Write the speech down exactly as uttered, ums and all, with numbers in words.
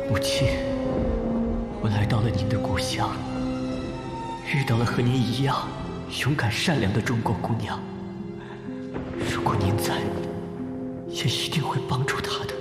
母亲，我来到了您的故乡，遇到了和您一样勇敢善良的中国姑娘。如果您在，也一定会帮助她的。